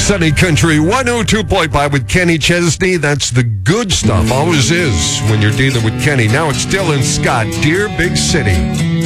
Sunny Country 102.5 with Kenny Chesney. That's the good stuff. Always is when you're dealing with Kenny. Now it's Dylan Scott, Dear Big City.